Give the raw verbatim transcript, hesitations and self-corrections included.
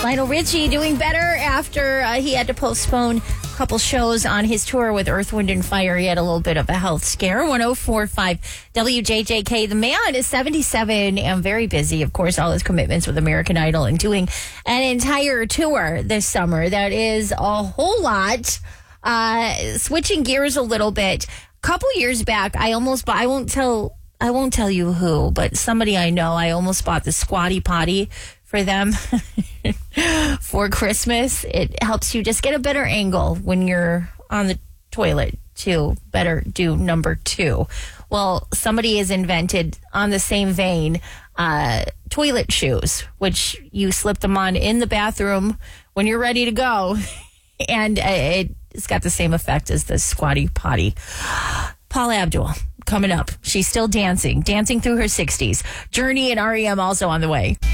Lionel Richie doing better after uh, he had to postpone a couple shows on his tour with Earth, Wind, and Fire. He had a little bit of a health scare. one oh four point five W J J K. The man is seventy-seven and very busy. Of course, all his commitments with American Idol and doing an entire tour this summer. That is a whole lot. Uh, switching gears a little bit. A couple years back, I almost bought, I won't tell, I won't tell you who, but somebody I know, I almost bought the Squatty Potty for them for Christmas. It helps you just get a better angle when you're on the toilet to better do number two. Well, somebody has invented, on the same vein, uh, toilet shoes, which you slip them on in the bathroom when you're ready to go. And uh, it's got the same effect as the Squatty Potty. Paula Abdul coming up. She's still dancing, dancing through her sixties. Journey and R E M also on the way.